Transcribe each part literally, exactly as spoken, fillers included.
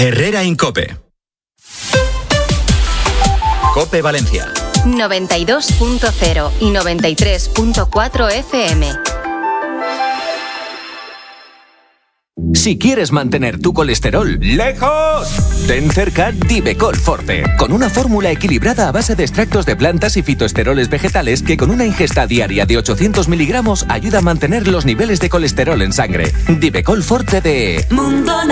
Herrera Incope. Cope Valencia. noventa y dos punto cero y noventa y tres punto cuatro F M. Si quieres mantener tu colesterol lejos, ten cerca Divecol Forte, con una fórmula equilibrada a base de extractos de plantas y fitoesteroles vegetales que con una ingesta diaria de ochocientos miligramos ayuda a mantener los niveles de colesterol en sangre. Divecol Forte de Mundo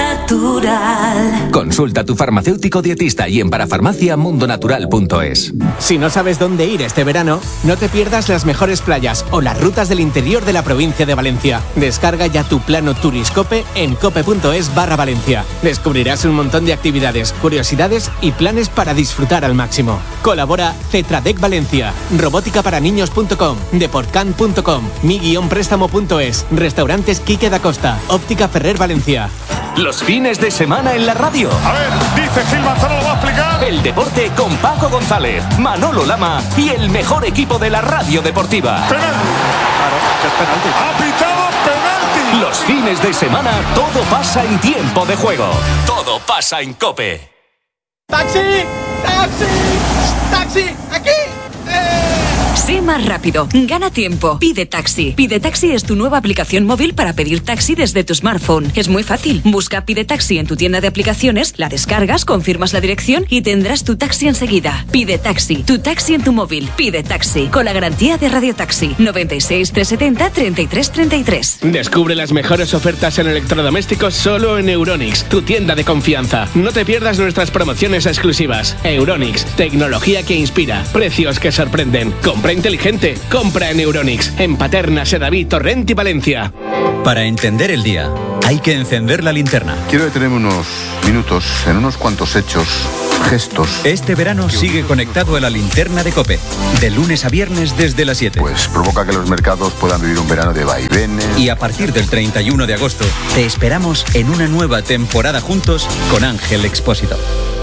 Natural. Consulta a tu farmacéutico dietista y en parafarmacia mundo natural punto es. Si no sabes dónde ir este verano, no te pierdas las mejores playas o las rutas del interior de la provincia de Valencia. Descarga ya tu plano Turiscope en cope.es barra Valencia. Descubrirás un montón de actividades, curiosidades y planes para disfrutar al máximo. Colabora Cetradec Valencia, robótica para niños punto com, deportcan punto com, mi guion préstamo punto es, restaurantes Quique da Costa, óptica Ferrer Valencia. Los fines de semana en la radio. A ver, dice Gil Manzano, lo va a explicar. El deporte con Paco González, Manolo Lama y el mejor equipo de la radio deportiva. Penalti. Claro, que es penalti. Ha pitado penalti. Los fines de semana todo pasa en tiempo de juego. Todo pasa en COPE. ¡Taxi! ¡Taxi! ¡Taxi! ¡Aquí! ¡Eh! Sé más rápido, gana tiempo, pide taxi. Pide Taxi es tu nueva aplicación móvil para pedir taxi desde tu smartphone. Es muy fácil, busca Pide Taxi en tu tienda de aplicaciones, la descargas, confirmas la dirección y tendrás tu taxi enseguida. Pide Taxi, tu taxi en tu móvil. Pide Taxi, con la garantía de Radio Taxi. noventa y seis, trescientos setenta, treinta y tres treinta y tres. Descubre las mejores ofertas en electrodomésticos solo en Euronics, tu tienda de confianza. No te pierdas nuestras promociones exclusivas. Euronics, tecnología que inspira, precios que sorprenden. Compra inteligente, compra en Euronics, en Paterna, Sedaví, Torrent y Valencia. Para entender el día, hay que encender la linterna. Quiero detenerme unos minutos en unos cuantos hechos, gestos. Este verano sigue conectado a la linterna de COPE, de lunes a viernes desde las siete. Pues provoca que los mercados puedan vivir un verano de vaivenes. Y a partir del treinta y uno de agosto, te esperamos en una nueva temporada juntos con Ángel Expósito.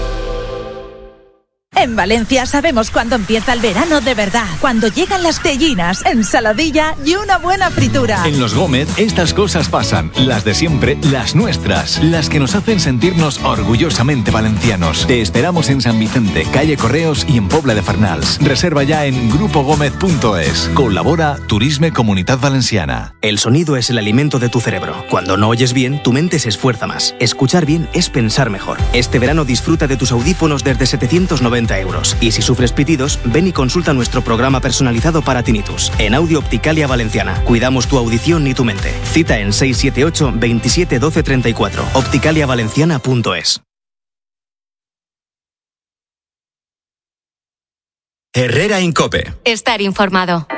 En Valencia sabemos cuándo empieza el verano de verdad, cuando llegan las tellinas, ensaladilla y una buena fritura. En Los Gómez estas cosas pasan, las de siempre, las nuestras, las que nos hacen sentirnos orgullosamente valencianos. Te esperamos en San Vicente, calle Correos y en Pobla de Farnals. Reserva ya en grupo gómez punto es. Colabora Turisme Comunitat Valenciana. El sonido es el alimento de tu cerebro. Cuando no oyes bien, tu mente se esfuerza más. Escuchar bien es pensar mejor. Este verano disfruta de tus audífonos desde setecientos noventa euros. Y si sufres pitidos, ven y consulta nuestro programa personalizado para tinnitus. En Audio Opticalia Valenciana. Cuidamos tu audición y tu mente. Cita en seis siete ocho, veintisiete, doce, treinta y cuatro. opticalia valenciana punto es. Herrera Incope. Estar informado.